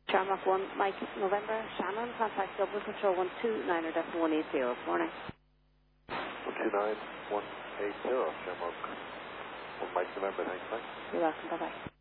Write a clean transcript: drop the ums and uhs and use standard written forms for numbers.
Shamrock 1, Mike November, Shannon, contact Dublin Control 129.180. Good morning. 129.180, Shamrock 1, Mike November, thanks, Mike. You're welcome, bye-bye.